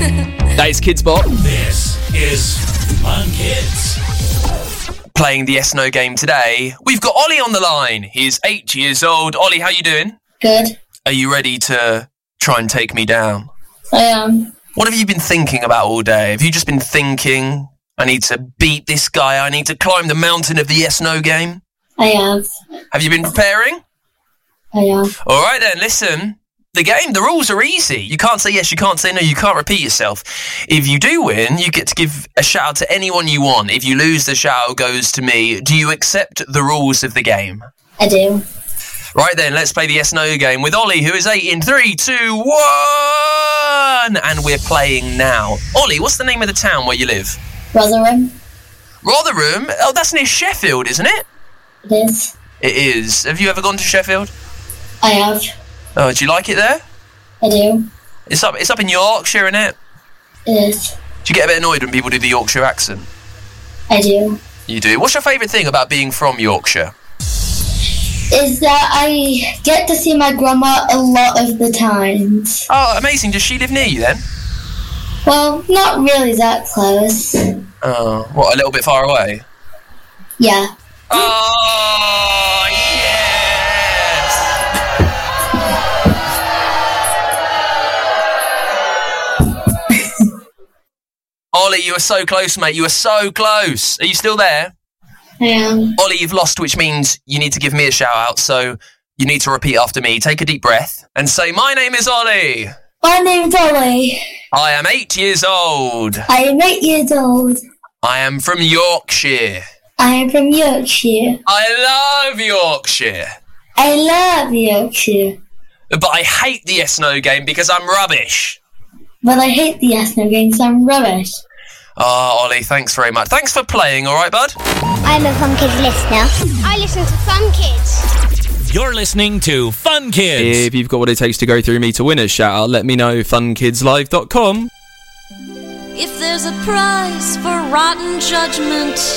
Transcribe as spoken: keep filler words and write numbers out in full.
That is Kids Bop. This is Fun Kids. Playing the Yes No game today, we've got Ollie on the line. He's eight years old. Ollie, how you doing? Good. Are you ready to try and take me down? I am. What have you been thinking about all day? Have you just been thinking, I need to beat this guy, I need to climb the mountain of the Yes No game? I have. Have you been preparing? I have. All right then, listen. The game, the rules are easy. You can't say yes, you can't say no, you can't repeat yourself. If you do win, you get to give a shout out to anyone you want. If you lose, the shout out goes to me. Do you accept the rules of the game? I do. Right then, let's play the Yes No game with Ollie, who is eight in three, two, one! And we're playing now. Ollie, what's the name of the town where you live? Rotherham. Rotherham? Oh, that's near Sheffield, isn't it? It is. It is. Have you ever gone to Sheffield? I have. Oh, do you like it there? I do. It's up It's up in Yorkshire, isn't it? It is. Do you get a bit annoyed when people do the Yorkshire accent? I do. You do. What's your favourite thing about being from Yorkshire? Is that I get to see my grandma a lot of the times. Oh, amazing. Does she live near you then? Well, not really that close. Oh, what, a little bit far away? Yeah. Oh, yes! Ollie, you were so close, mate. You were so close. Are you still there? I am. Ollie, you've lost, which means you need to give me a shout out, so you need to repeat after me. Take a deep breath and say, my name is Ollie. My name's Ollie. I am eight years old. I am eight years old. I am from Yorkshire. I am from Yorkshire. I love Yorkshire. I love Yorkshire. But I hate the Yes No game because I'm rubbish. But I hate the Yes No games, I'm rubbish. Oh, Ollie, thanks very much. Thanks for playing, all right, bud? I'm a Fun Kids listener. I listen to Fun Kids. You're listening to Fun Kids. If you've got what it takes to go through me to win a shout out, let me know. fun kids live dot com. If there's a price for rotten judgment,